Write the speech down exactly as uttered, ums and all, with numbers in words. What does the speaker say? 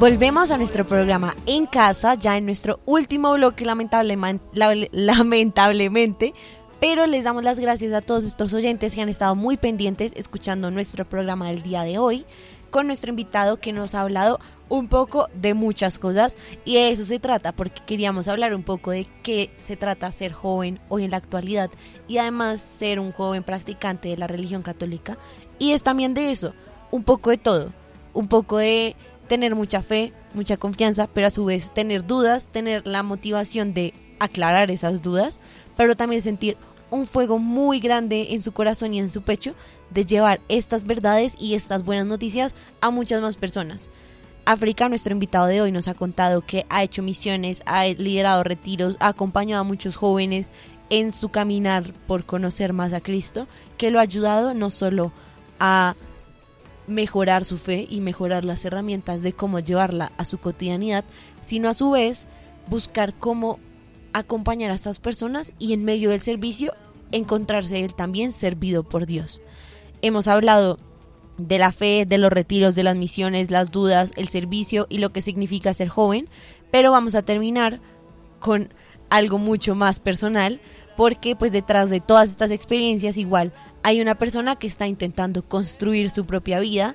Volvemos a nuestro programa En Casa, ya en nuestro último bloque, lamentablemente, lamentablemente, pero les damos las gracias a todos nuestros oyentes que han estado muy pendientes escuchando nuestro programa del día de hoy, con nuestro invitado que nos ha hablado un poco de muchas cosas, y de eso se trata, porque queríamos hablar un poco de qué se trata ser joven hoy en la actualidad, y además ser un joven practicante de la religión católica, y es también de eso, un poco de todo, un poco de tener mucha fe, mucha confianza, pero a su vez tener dudas, tener la motivación de aclarar esas dudas, pero también sentir un fuego muy grande en su corazón y en su pecho de llevar estas verdades y estas buenas noticias a muchas más personas. África, nuestro invitado de hoy, nos ha contado que ha hecho misiones, ha liderado retiros, ha acompañado a muchos jóvenes en su caminar por conocer más a Cristo, que lo ha ayudado no solo a mejorar su fe y mejorar las herramientas de cómo llevarla a su cotidianidad, sino a su vez buscar cómo acompañar a estas personas y en medio del servicio encontrarse él también servido por Dios. Hemos hablado de la fe, de los retiros, de las misiones, las dudas, el servicio y lo que significa ser joven, pero vamos a terminar con algo mucho más personal, porque pues detrás de todas estas experiencias igual hay una persona que está intentando construir su propia vida